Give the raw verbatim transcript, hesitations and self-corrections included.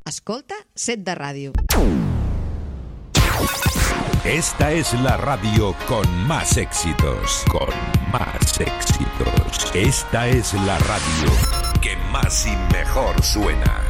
Escolta Set de Ràdio. Esta es la radio con más éxitos, con más éxitos. Esta es la radio que más y mejor suena.